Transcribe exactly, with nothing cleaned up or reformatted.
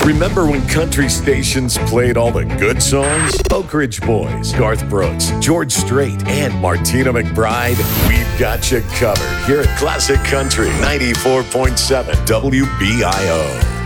Remember when country stations played all the good songs? Oak Ridge Boys, Garth Brooks, George Strait, and Martina McBride. We've got you covered here at Classic Country ninety-four point seven W B I O.